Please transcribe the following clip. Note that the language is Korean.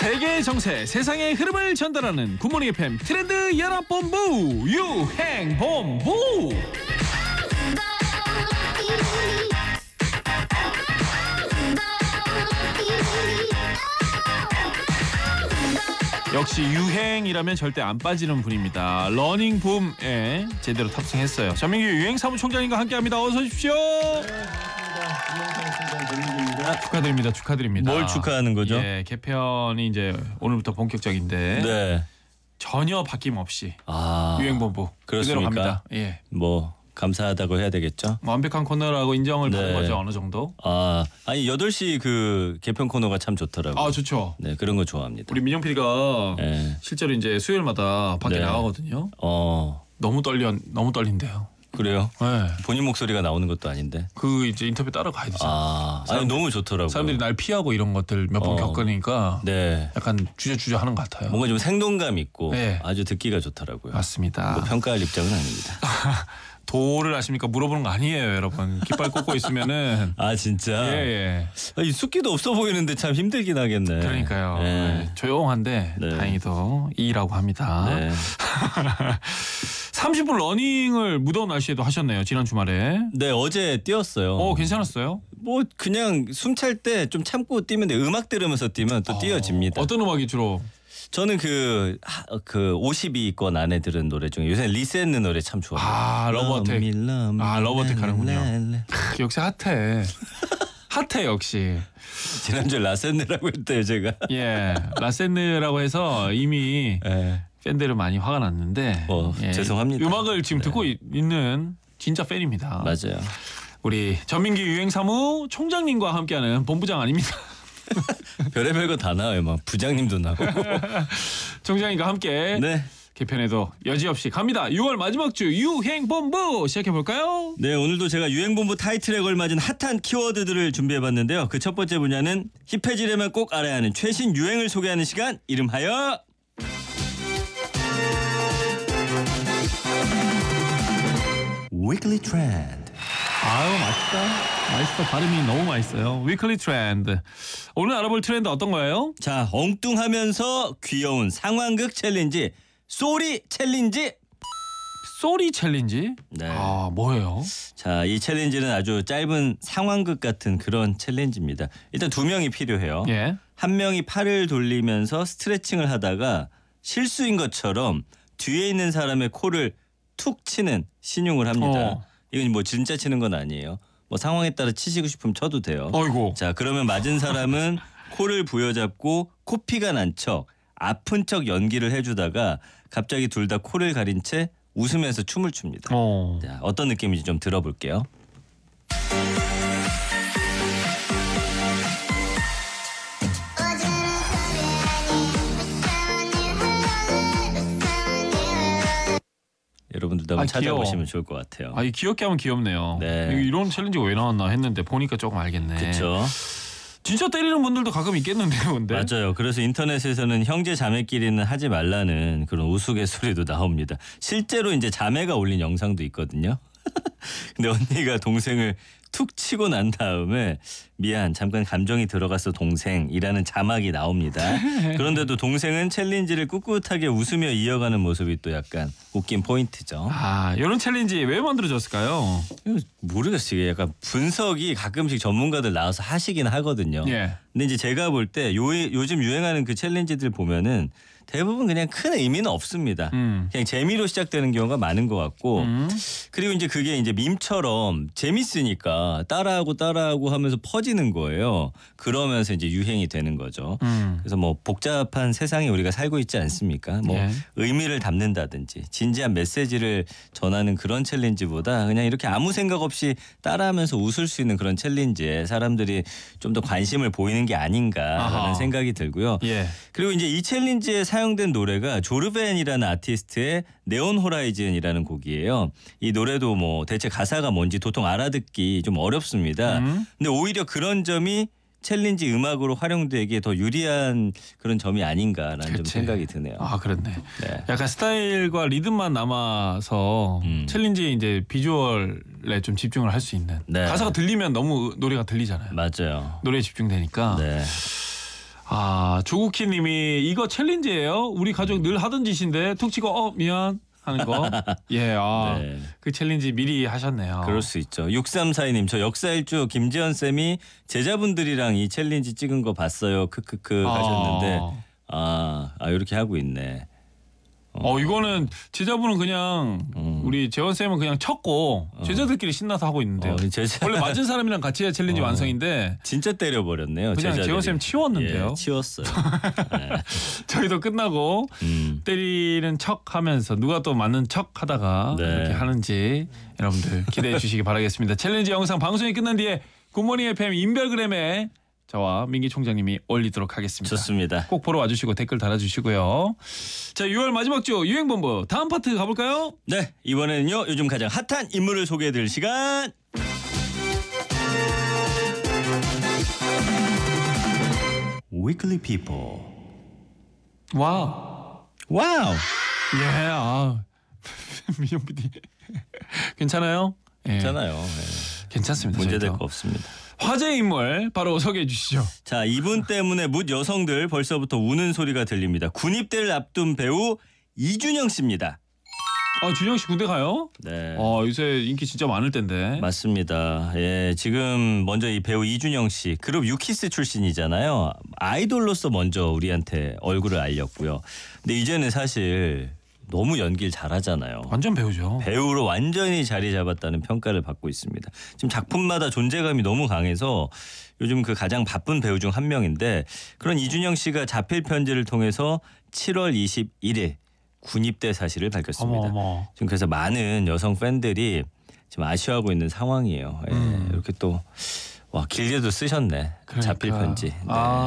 세계의 정세, 세상의 흐름을 전달하는 굿모닝 FM 트렌드 연합본부 유행본부. 역시 유행이라면 절대 안 빠지는 분입니다. 러닝붐에 제대로 탑승했어요. 전민규 유행사무총장님과 함께합니다. 어서 오십시오. 축하드립니다. 축하드립니다. 뭘 축하하는 거죠? 예, 개편이 이제 오늘부터 본격적인데 네. 전혀 바뀜없이 유행본부 그대로 그렇습니까? 갑니다. 예. 뭐 감사하다고 해야 되겠죠? 완벽한 코너라고 인정을 받은 네. 거죠. 어느 정도. 아니 8시 그 개편 코너가 참 좋더라고요. 아, 좋죠. 네, 그런 거 좋아합니다. 우리 민영 PD가 네. 실제로 이제 수요일마다 밖에 네. 나가거든요. 너무 떨린대요. 그래요? 네. 본인 목소리가 나오는 것도 아닌데. 그 이제 인터뷰 따라 가야 되잖아. 아니 너무 좋더라고요. 사람들이 날 피하고 이런 것들 몇 번 겪으니까 네. 약간 주저주저 하는 것 같아요. 뭔가 좀 생동감 있고 네. 아주 듣기가 좋더라고요. 맞습니다. 뭐 평가할 입장은 아닙니다. 도를 아십니까? 물어보는 거 아니에요, 여러분. 깃발 꽂고 있으면은. 아 진짜? 예. 이 숫기도 없어 보이는데 참 힘들긴 하겠네. 그러니까요. 네. 조용한데 네. 다행히도 E라고 합니다. 네. 30분 러닝을 무더운 날씨에도 하셨네요. 지난 주말에. 네, 어제 뛰었어요. 괜찮았어요? 뭐 그냥 숨 찰 때 좀 참고 뛰면 돼. 음악 들으면서 뛰면 또 뛰어집니다. 어떤 음악이 주로? 저는 그 52권 안에 들은 노래 중에 요새 리셋는 노래 참 좋아요. 러브어택. 러브어택 하는군요. 역시 핫해. 핫해 역시. 지난주에 라센느라고 했대요 제가. 예, 라센느라고 해서 이미 네. 팬들은 많이 화가 났는데 죄송합니다. 음악을 지금 듣고 있는 진짜 팬입니다. 맞아요. 우리 전민기 유행사무 총장님과 함께하는 본부장 아닙니다. 별의별 거 다 나와요. 막 부장님도 나오고. 총장님과 함께 네. 개편에도 여지없이 갑니다. 6월 마지막 주 유행본부 시작해볼까요? 네, 오늘도 제가 유행본부 타이틀에 걸맞은 핫한 키워드들을 준비해봤는데요. 그 첫 번째 분야는 힙해지려면 꼭 알아야 하는 최신 유행을 소개하는 시간, 이름하여 Weekly Trend. 아유, 맛있다. 발음이 너무 맛있어요. 위클리 트렌드. 오늘 알아볼 트렌드 어떤 거예요? 자, 엉뚱하면서 귀여운 상황극 챌린지, 쏘리 챌린지. 쏘리 챌린지? 네. 뭐예요? 자, 이 챌린지는 아주 짧은 상황극 같은 그런 챌린지입니다. 일단 2명이 필요해요. 예. 한 명이 팔을 돌리면서 스트레칭을 하다가 실수인 것처럼 뒤에 있는 사람의 코를 툭 치는 신용을 합니다. 이건 뭐 진짜 치는 건 아니에요. 뭐 상황에 따라 치시고 싶으면 쳐도 돼요. 어이고. 자, 그러면 맞은 사람은 코를 부여잡고 코피가 난 척, 아픈 척 연기를 해주다가 갑자기 둘 다 코를 가린 채 웃으면서 춤을 춥니다. 자, 어떤 느낌인지 좀 들어볼게요. 여러분들도 한번 찾아보시면 좋을 것 같아요. 이 귀엽게 하면 귀엽네요. 네. 이런 챌린지가 왜 나왔나 했는데 보니까 조금 알겠네. 그렇죠. 진짜 때리는 분들도 가끔 있겠는데요, 근데. 맞아요. 그래서 인터넷에서는 형제 자매끼리는 하지 말라는 그런 우스갯소리도 나옵니다. 실제로 이제 자매가 올린 영상도 있거든요. 근데 언니가 동생을 툭 치고 난 다음에 미안 잠깐 감정이 들어갔어 동생이라는 자막이 나옵니다. 그런데도 동생은 챌린지를 꿋꿋하게 웃으며 이어가는 모습이 또 약간 웃긴 포인트죠. 이런 챌린지 왜 만들어졌을까요? 모르겠어요. 이게 약간 분석이 가끔씩 전문가들 나와서 하시긴 하거든요. 예. 근데 이제 제가 볼 때 요즘 유행하는 그 챌린지들 보면은 대부분 그냥 큰 의미는 없습니다. 그냥 재미로 시작되는 경우가 많은 것 같고 그리고 이제 그게 이제 밈처럼 재밌으니까 따라하고 하면서 퍼지는 거예요. 그러면서 이제 유행이 되는 거죠. 그래서 뭐 복잡한 세상에 우리가 살고 있지 않습니까? 뭐 의미를 담는다든지 진지한 메시지를 전하는 그런 챌린지보다 그냥 이렇게 아무 생각 없이 따라하면서 웃을 수 있는 그런 챌린지에 사람들이 좀 더 관심을 보이는 게 아닌가라는 생각이 들고요. 예. 그리고 이제 이 챌린지에 사용된 노래가 조르벤이라는 아티스트의 네온 호라이즌이라는 곡이에요. 이 노래도 뭐 대체 가사가 뭔지 도통 알아듣기 좀 어렵습니다. 근데 오히려 그런 점이 챌린지 음악으로 활용되기에 더 유리한 그런 점이 아닌가라는 좀 생각이 드네요. 그렇네. 네. 약간 스타일과 리듬만 남아서 챌린지 이제 비주얼에 좀 집중을 할 수 있는. 네. 가사가 들리면 너무 노래가 들리잖아요. 맞아요. 노래에 집중되니까. 네. 조국희님이 이거 챌린지예요. 우리 가족 늘 하던 짓인데 툭 치고 미안 하는 거. 예, 네. 그 챌린지 미리 하셨네요. 그럴 수 있죠. 6342님 저 역사일주 김지현 쌤이 제자분들이랑 이 챌린지 찍은 거 봤어요. 크크크 하셨는데 이렇게 하고 있네. 이거는 제자분은 그냥 우리 재원 쌤은 그냥 쳤고 제자들끼리 신나서 하고 있는데요. 원래 맞은 사람이랑 같이 해야 챌린지 완성인데 진짜 때려버렸네요. 그냥 제자들이. 재원 쌤 치웠는데요. 예, 치웠어요. 네. 저희도 끝나고 때리는 척하면서 누가 또 맞는 척하다가 네. 이렇게 하는지 여러분들 기대해 주시기 바라겠습니다. 챌린지 영상 방송이 끝난 뒤에 굿모닝 FM 인별그램에 저와 민기 총장님이 올리도록 하겠습니다. 좋습니다. 꼭 보러 와주시고 댓글 달아주시고요. 자, 6월 마지막 주 유행본부 다음 파트 가볼까요? 네, 이번에는요 요즘 가장 핫한 인물을 소개해드릴 시간. Weekly People. 와우. 와우. 민영 PD 괜찮아요? 예. 괜찮아요. 네. 괜찮습니다. 문제될 저희도. 거 없습니다. 화제 인물 바로 소개해 주시죠. 자, 이분 때문에 묻 여성들 벌써부터 우는 소리가 들립니다. 군입대를 앞둔 배우 이준영 씨입니다. 준영 씨 군대 가요? 네. 요새 인기 진짜 많을 텐데. 맞습니다. 예, 지금 먼저 이 배우 이준영 씨 그룹 유키스 출신이잖아요. 아이돌로서 먼저 우리한테 얼굴을 알렸고요. 근데 이제는 사실 너무 연기를 잘하잖아요. 완전 배우죠. 배우로 완전히 자리 잡았다는 평가를 받고 있습니다. 지금 작품마다 존재감이 너무 강해서 요즘 그 가장 바쁜 배우 중 한 명인데 그런 이준영 씨가 자필 편지를 통해서 7월 21일 군입대 사실을 밝혔습니다. 어머. 지금 그래서 많은 여성 팬들이 지금 아쉬워하고 있는 상황이에요. 예, 이렇게 또 길게도 쓰셨네. 그러니까. 자필 편지. 네.